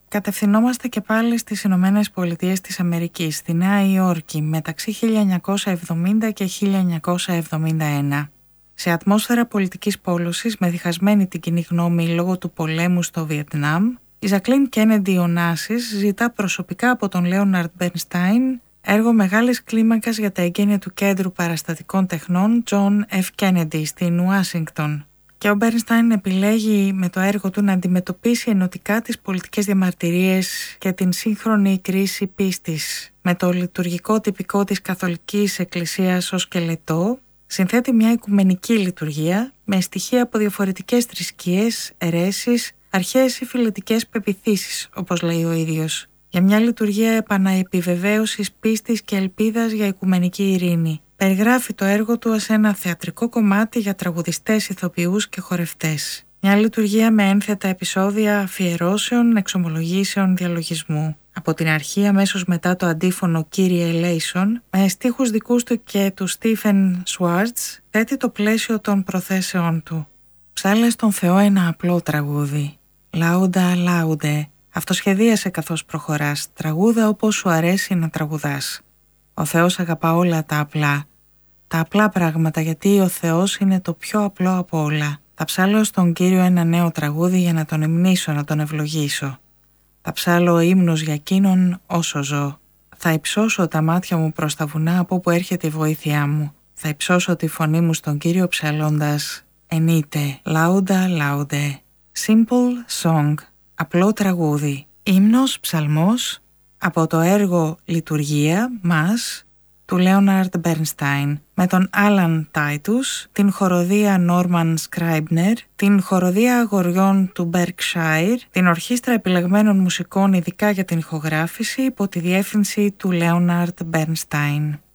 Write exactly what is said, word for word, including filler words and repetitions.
Κατευθυνόμαστε και πάλι στις Ηνωμένες Πολιτείες της Αμερικής, στη Νέα Υόρκη, μεταξύ χίλια εννιακόσια εβδομήντα και χίλια εννιακόσια εβδομήντα ένα. Σε ατμόσφαιρα πολιτικής πόλωσης με διχασμένη την κοινή γνώμη λόγω του πολέμου στο Βιετνάμ, η Ζακλίν Κένεντι Ονάσης ζητά προσωπικά από τον Λέοναρντ Μπέρνσταϊν έργο μεγάλης κλίμακας για τα εγγένεια του Κέντρου Παραστατικών Τεχνών John F. Kennedy στην Ουάσιγκτον. Και ο Μπέρνσταϊν επιλέγει με το έργο του να αντιμετωπίσει ενωτικά τις πολιτικές διαμαρτυρίες και την σύγχρονη κρίση πίστης. Με το λειτουργικό τυπικό της Καθολικής Εκκλησίας ως σκελετό, συνθέτει μια οικουμενική λειτουργία με στοιχεία από διαφορετικές θρησκείες, αιρέσεις, αρχαίες ή φιλετικές πεποιθήσεις, όπως λέει ο ίδιος, για μια λειτουργία επαναεπιβεβαίωσης πίστης και ελπίδας για οικουμενική ειρήνη. Περιγράφει το έργο του ως ένα θεατρικό κομμάτι για τραγουδιστές, ηθοποιούς και χορευτές. Μια λειτουργία με ένθετα επεισόδια αφιερώσεων, εξομολογήσεων, διαλογισμού. Από την αρχή, αμέσως μετά το αντίφωνο Kyrie Eleison, με στίχους δικούς του και του Στίφεν Σουάρτς, θέτει το πλαίσιο των προθέσεών του. Ψάλε στον Θεό ένα απλό τραγούδι. Λάουντα, λάουντε. Αυτοσχεδίασε καθώς προχωράς. Τραγούδα όπως σου αρέσει να τραγουδάς. Ο Θεός αγαπά όλα τα απλά. Τα απλά πράγματα, γιατί ο Θεός είναι το πιο απλό από όλα. Θα ψάλω στον Κύριο ένα νέο τραγούδι για να τον υμνήσω, να τον ευλογήσω. Θα ψάλω ύμνους για εκείνον όσο ζω. Θα υψώσω τα μάτια μου προς τα βουνά από όπου έρχεται η βοήθειά μου. Θα υψώσω τη φωνή μου στον Κύριο ψαλώντας «Ενείτε, λάουντα, λάουντε». Simple song, απλό τραγούδι. Ύμνος, ψαλμός, από το έργο «Λειτουργία» μας του Λέοναρντ Μπέρνσταϊν, με τον Άλαν Τάιτους, την χοροδία Νόρμαν Σκράιμπνερ, την χοροδία αγοριών του Berkshire, την ορχήστρα επιλεγμένων μουσικών ειδικά για την ηχογράφηση υπό τη διεύθυνση του Λέοναρντ Μπέρνσταϊν.